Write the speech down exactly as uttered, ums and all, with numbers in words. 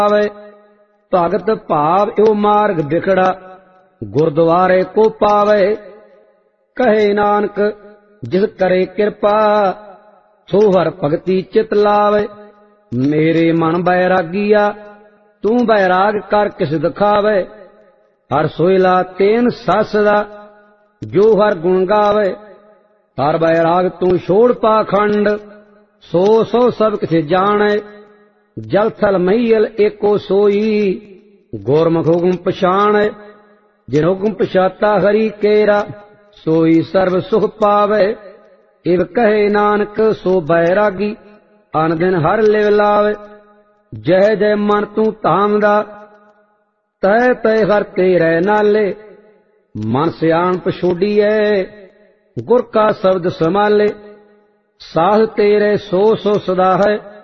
ਆਵੇ। ਭਗਤ ਭਾਵ ਇਹੋ ਮਾਰਗ ਬਿਖੜਾ ਗੁਰਦੁਆਰੇ ਕੋ ਪਾਵੇ। ਕਹੇ ਨਾਨਕ ਜਿਸ ਕਰੇ ਕਿਰਪਾ ਸੋ ਹਰ ਭਗਤੀ ਚਿਤ ਲਾਵੇ। ਮੇਰੇ ਮਨ ਬੈਰਾਗੀਆ ਤੂੰ ਬੈਰਾਗ ਕਰ ਕਿਸ ਦਿਖਾਵੇ। ਹਰ ਸੋਇਲਾ ਤੇਨ ਸੱਸਦਾ ਜੋ ਹਰ ਗੁਣ ਗਾਵੇ। ਹਰ ਬੈਰਾਗ ਤੂੰ ਛੋੜ ਪਾਖੰਡ ਸੋ ਸੋ ਸਭ ਕਿਛ ਜਾਣੇ। ਜਲ ਥਲ ਮਹੀਲ ਏਕੋ ਸੋਈ ਗੁਰਮੁਖ ਹੁਕਮ ਪਛਾਣੇ। ਜਿਨ ਹੁਕਮ ਪਛਾਤਾ ਹਰੀ ਕੇਰਾ ਸੋਈ ਸਰਬ ਸੁਖ ਪਾਵੇ। ਇਵ ਕਹੇ ਨਾਨਕ ਸੋ ਬੈਰਾਗੀ ਅਨ ਦਿਨ ਹਰ ਲਿਵ ਲਾਵੇ। ਜੈ ਜੈ ਮਨ ਤੂੰ ਧਾਮ ਦਾ ਤੈ ਤੈ ਹਰ ਤੇਰੇ ਨਾਲੇ। ਮਨ ਸਿਆਣਪ ਛੋਡੀਐ ਗੁਰ ਕਾ ਸ਼ਬਦ ਸਮਾਲੇ। ਸਾਧ ਤੇਰੇ ਸੋ ਸੋ ਸਦਾ ਹੈ